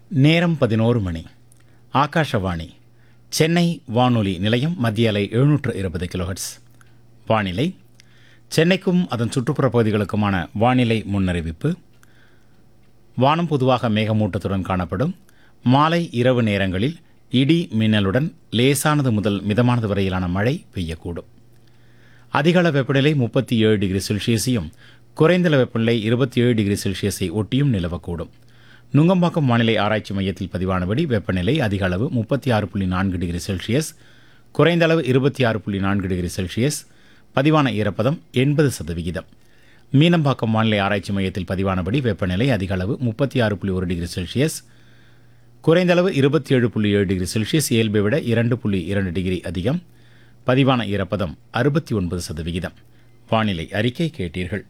நேரம் 11 மணி. ஆகாஷவாணி சென்னை வானொலி நிலையம். மத்திய அலை 720 கிலோஹெர்ட்ஸ். வானிலை. சென்னைக்கும் அதன் சுற்றுப்புற பகுதிகளுக்குமான வானிலை முன்னறிவிப்பு. வானம் பொதுவாக மேகமூட்டத்துடன் காணப்படும். மாலை இரவு நேரங்களில் இடி மின்னலுடன் லேசானது முதல் மிதமானது வரையிலான மழை பெய்யக்கூடும். அதிகள வெப்பநிலை 37 டிகிரி செல்சியஸையும் குறைந்தள வெப்பநிலை 27 டிகிரி செல்சியஸை ஒட்டியும் நிலவக்கூடும். நுங்கம்பாக்கம் வானிலை ஆராய்ச்சி மையத்தில் பதிவானபடி வெப்பநிலை அதிக அளவு 36.4 டிகிரி செல்சியஸ், குறைந்த அளவு 26.4 டிகிரி செல்சியஸ், பதிவான ஈரப்பதம் 80%. மீனம்பாக்கம் வானிலை ஆராய்ச்சி மையத்தில் பதிவானபடி வெப்பநிலை அதிக அளவு 36.1 டிகிரி செல்சியஸ், குறைந்த அளவு 27.7 டிகிரி செல்சியஸ், இயல்பை விட 2.2 டிகிரி அதிகம், பதிவான ஈரப்பதம் 69%. வானிலை அறிக்கை கேட்டீர்கள்.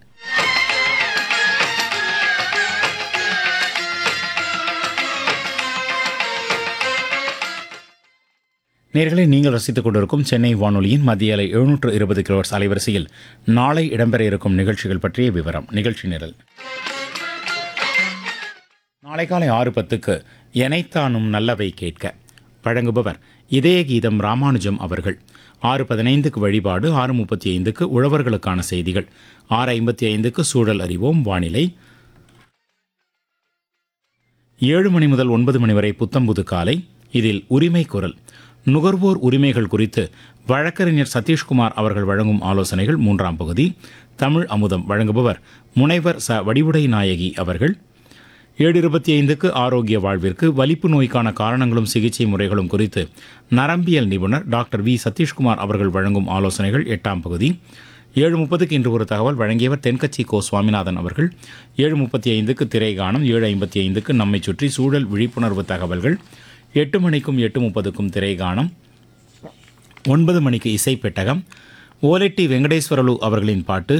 நேயர்களே, நீங்கள் ரசித்துக் கொண்டிருக்கும் சென்னை வானொலியின் மத்திய அலை 720 கிலோஹெர்ட்ஸ் அலைவரிசையில் நாளை இடம்பெற இருக்கும் நிகழ்ச்சிகள் பற்றிய விவரம். நிகழ்ச்சி நிரல். நாளை காலை 6:10 எனைத்தானும் நல்லவை கேட்க வழங்குபவர் இதய கீதம் ராமானுஜம் அவர்கள். 6:15 வழிபாடு, 6:35 உழவர்களுக்கான செய்திகள், 6:55 சூழல் அறிவோம். வானிலை. 7 மணி முதல் 9 மணி வரை புத்தம்புது காலை. இதில் உரிமை குரல், நுகர்வோர் உரிமைகள் குறித்து வழக்கறிஞர் சதீஷ்குமார் அவர்கள் வழங்கும் ஆலோசனைகள் 3ஆம் பகுதி. தமிழ் அமுதம் வழங்குபவர் முனைவர் ச வடிவுடை நாயகி அவர்கள். 7:25 ஆரோக்கிய வாழ்விற்கு வலிப்பு நோய்க்கான காரணங்களும் சிகிச்சை முறைகளும் குறித்து நரம்பியல் நிபுணர் டாக்டர் வி சதீஷ்குமார் அவர்கள் வழங்கும் ஆலோசனைகள் 8ஆம் பகுதி. 7:30 இன்று ஒரு தகவல் வழங்கியவர் தென்கட்சி கோ சுவாமிநாதன் அவர்கள். 7:35 திரைகானம், 7:55 நம்மை சுற்றி சூழல் விழிப்புணர்வு தகவல்கள், 8 மணிக்கும் 8:30 திரைகானம், 9 மணிக்கு இசைப்பெட்டகம். ஓலெட்டி வெங்கடேஸ்வரலு அவர்களின் பாட்டு,